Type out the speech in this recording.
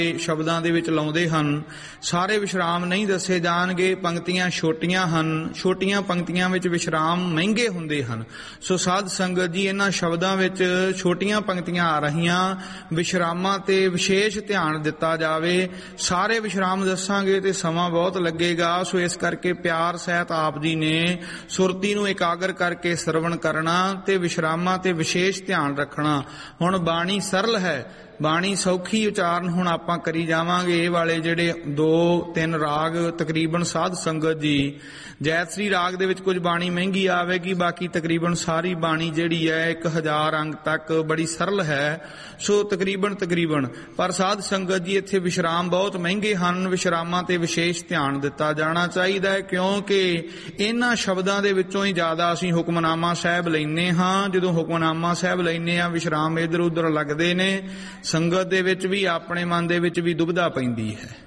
ਸ਼ਬਦਾਂ ਦੇ ਵਿੱਚ ਲਾਉਂਦੇ ਹਨ। ਸਾਰੇ ਵਿਸ਼ਰਾਮ ਨਹੀਂ ਦੱਸੇ ਜਾਣਗੇ। ਪੰਕਤੀਆਂ ਛੋਟੀਆਂ ਹਨ, ਛੋਟੀਆਂ ਪੰਕਤੀਆਂ ਵਿੱਚ ਵਿਸ਼ਰਾਮ ਮਹਿੰਗੇ ਹੁੰਦੇ ਹਨ। ਸੋ ਸਾਧ ਸੰਗਤ ਜੀ, ਇਹਨਾਂ ਸ਼ਬਦਾਂ ਵਿੱਚ ਛੋਟੀਆਂ ਪੰਕਤੀਆਂ ਆ ਰਹੀਆਂ, ਵਿਸ਼ਰਾਮਾਂ ਤੇ ਵਿਸ਼ੇਸ਼ ਧਿਆਨ ਦਿੱਤਾ ਜਾਵੇ। ਸਾਰੇ ਵਿਸ਼ਰਾਮ ਦੱਸਾਂਗੇ ਤੇ ਸਮਾਂ ਬਹੁਤ ਲੱਗੇਗਾ। ਸੋ ਇਸ ਕਰਕੇ ਪਿਆਰ ਸਹਿਤ ਆਪ ਜੀ ਨੇ ਸੁਰਤੀ ਨੂੰ ਇਕਾਗਰ ਕਰਕੇ ਸਰਵਣ ਕਰਨਾ ਤੇ ਵਿਸ਼ਰਾਮਾਂ ਤੇ ਵਿਸ਼ੇਸ਼ ਧਿਆਨ ਰੱਖਣਾ। ਹੁਣ ਬਾਣੀ ਸਰਲ ਹੈ, ਬਾਣੀ ਸੌਖੀ ਉਚਾਰਨ ਹੁਣ ਆਪਾਂ ਕਰੀ ਜਾਵਾਂਗੇ। ਇਹ ਵਾਲੇ ਜਿਹੜੇ 2-3 ਰਾਗ ਤਕਰੀਬਨ ਸਾਧ ਸੰਗਤ ਜੀ, ਜੈਤਸਰੀ ਰਾਗ ਦੇ ਵਿੱਚ ਕੁਝ ਬਾਣੀ ਮਹਿੰਗੀ ਆਵੇਗੀ, ਬਾਕੀ ਤਕਰੀਬਨ ਸਾਰੀ ਬਾਣੀ ਜਿਹੜੀ ਹੈ 1000 ਅੰਗ ਤੱਕ ਬੜੀ ਸਰਲ ਹੈ। ਸੋ ਤਕਰੀਬਨ ਪਰ ਸਾਧ ਸੰਗਤ ਜੀ ਇੱਥੇ ਵਿਸ਼ਰਾਮ ਬਹੁਤ ਮਹਿੰਗੇ ਹਨ। ਵਿਸ਼ਰਾਮਾਂ ਤੇ ਵਿਸ਼ੇਸ਼ ਧਿਆਨ ਦਿੱਤਾ ਜਾਣਾ ਚਾਹੀਦਾ ਹੈ, ਕਿਉਂਕਿ ਇਹਨਾਂ ਸ਼ਬਦਾਂ ਦੇ ਵਿੱਚੋਂ ਹੀ ਜ਼ਿਆਦਾ ਅਸੀਂ ਹੁਕਮਨਾਮਾ ਸਾਹਿਬ ਲੈਂਦੇ ਹਾਂ। ਜਦੋਂ ਹੁਕਮਨਾਮਾ ਸਾਹਿਬ ਲੈਂਦੇ ਹਾਂ, ਵਿਸ਼ਰਾਮ ਇੱਧਰ ਉੱਧਰ ਲੱਗਦੇ ਨੇ। ਸੰਗਤ ਦੇ ਵਿੱਚ ਵੀ, ਆਪਣੇ ਮਨ ਦੇ ਵਿੱਚ ਵੀ ਦੁਬਿਧਾ ਪੈਂਦੀ ਹੈ।